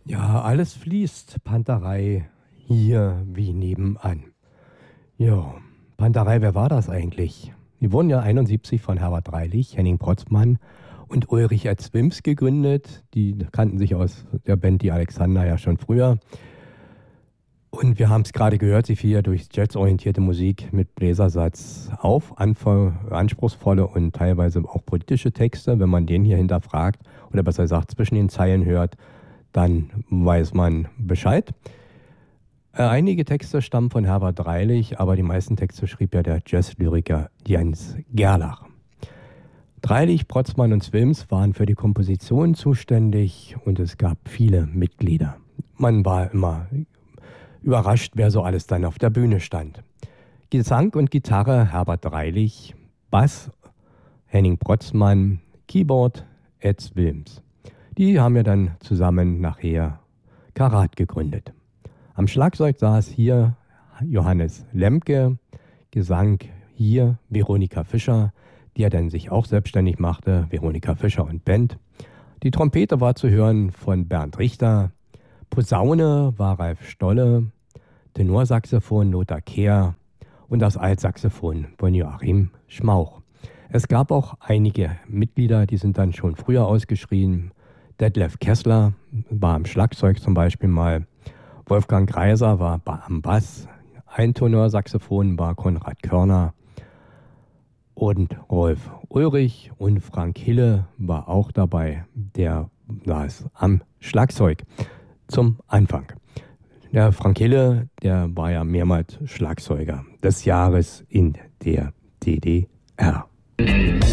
Ja, alles fließt. Panterei hier wie nebenan. Ja, Panterei, wer war das eigentlich? Die wurden ja 71 von Herbert Dreilich, Henning Protzmann und Ulrich Erzwims gegründet. Die kannten sich aus der Band Die Alexander ja schon früher. Und wir haben es gerade gehört, sie fiel ja durch jazzorientierte Musik mit Bläsersatz auf. Anspruchsvolle und teilweise auch politische Texte. Wenn man den hier hinterfragt oder besser gesagt zwischen den Zeilen hört, dann weiß man Bescheid. Einige Texte stammen von Herbert Dreilich, aber die meisten Texte schrieb ja der Jazzlyriker Jens Gerlach. Dreilich, Protzmann und Zwims waren für die Komposition zuständig und es gab viele Mitglieder. Man war immer überrascht, wer so alles dann auf der Bühne stand. Gesang und Gitarre Herbert Dreilich, Bass Henning Protzmann, Keyboard Ed Zwims. Die haben ja dann zusammen nachher Karat gegründet. Am Schlagzeug saß hier Johannes Lemke, Gesang hier Veronika Fischer, die ja dann sich auch selbstständig machte, Veronika Fischer und Band. Die Trompete war zu hören von Bernd Richter, Posaune war Ralf Stolle, Tenorsaxophon Lothar Kehr und das Altsaxophon von Joachim Schmauch. Es gab auch einige Mitglieder, die sind dann schon früher ausgeschrieben. Detlef Kessler war am Schlagzeug zum Beispiel mal, Wolfgang Greiser war am Bass, ein Tenorsaxophon war Konrad Körner und Rolf Ulrich und Frank Hille war auch dabei, der saß am Schlagzeug zum Anfang. Der Frank Hille, der war ja mehrmals Schlagzeuger des Jahres in der DDR.